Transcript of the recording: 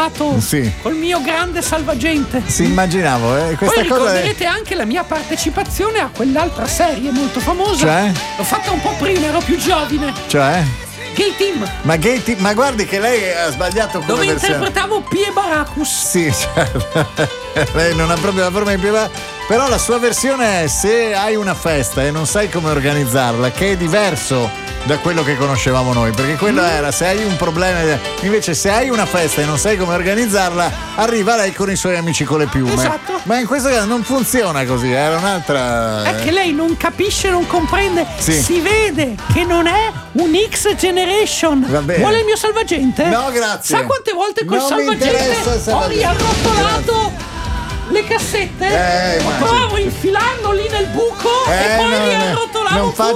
arrotolato Sì. col mio grande salvagente. Sì, immaginavo, questa Poi cosa ricorderete anche la mia partecipazione a quell'altra serie molto famosa. Cioè? L'ho fatta un po' prima, ero più giovane. Cioè? Gay Team. Ma guardi che lei ha sbagliato come Dove versione. interpretavo Pie Baracus. Sì, certo. Lei non ha proprio la forma di più. Però la sua versione è se hai una festa e non sai come organizzarla, che è diverso da quello che conoscevamo noi, perché quello era se hai un problema, invece se hai una festa e non sai come organizzarla, arriva lei con i suoi amici con le piume. Esatto. Ma in questo caso non funziona così, era un'altra. È che lei non capisce, non comprende. Sì. Si vede che non è un X Generation. Va bene. Vuole il mio salvagente? No, grazie. Sa quante volte col Non mi interessa il salvagente ho salvagente. riarrotolato le cassette? immagino. Provavo a infilarlo lì nel buco e poi non riarrotolavo faccia